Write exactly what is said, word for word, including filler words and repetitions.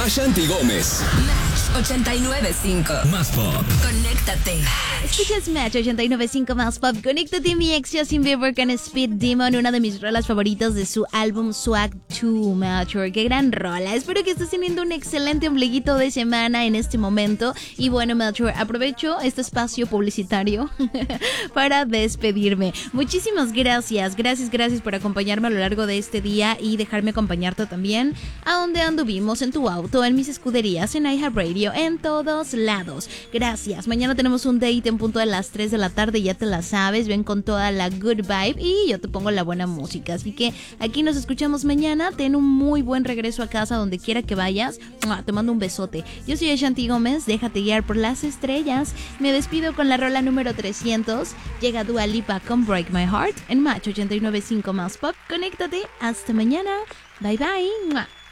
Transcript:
Ashanti Gómez. Match ochenta y nueve punto cinco. Más pop. Conéctate. Escuchas Match ochenta y nueve punto cinco más pop. Conéctate, mi ex Justin Bieber con Speed Demon, una de mis rolas favoritas de su álbum Swag dos, Mature. Qué gran rola. Espero que estés teniendo un excelente ombliguito de semana en este momento. Y bueno, Mature, aprovecho este espacio publicitario para despedirme. Muchísimas gracias. Gracias, gracias por acompañarme a lo largo de este día y dejarme acompañarte también a donde anduvimos, en tu auto, en mis escuderías, en iHeartRadio, en todos lados. Gracias. Mañana tenemos un date en punto de las tres de la tarde, ya te la sabes. Ven con toda la good vibe y yo te pongo la buena música. Así que aquí nos escuchamos mañana. Ten un muy buen regreso a casa donde quiera que vayas. Te mando un besote. Yo soy Ashanti Gómez. Déjate guiar por las estrellas. Me despido con la rola número trescientos. Llega Dua Lipa con Break My Heart en Match ochenta y nueve punto cinco más pop. Conéctate. Hasta mañana. Bye bye.